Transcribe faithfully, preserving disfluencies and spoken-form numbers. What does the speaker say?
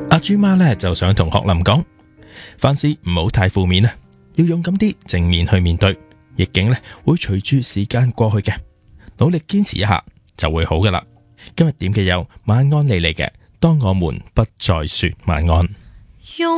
阿豬媽呢就想同學林講，凡事唔好太負面啊，要勇敢啲，正面去面對。逆境呢會隨住時間過去嘅，努力堅持一下就會好噶啦。今日點嘅有晚安你嚟嘅，當我們不再說晚安。